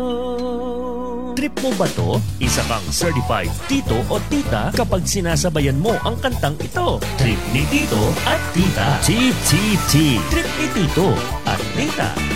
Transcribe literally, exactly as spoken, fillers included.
Trip mo ba to? Isa kang certified tito o tita kapag sinasabayan mo ang kantang ito. Trip ni tito at tita. T T T. Trip ni tito at tita.